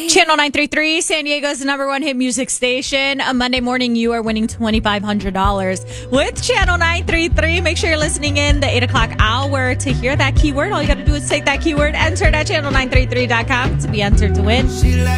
Channel 933, San Diego's number one hit music station. A Monday morning, you are winning $2,500 with Channel 933. Make sure you're listening in the 8 o'clock hour to hear that keyword. All you got to do is take that keyword, enter it at channel933.com to be entered to win.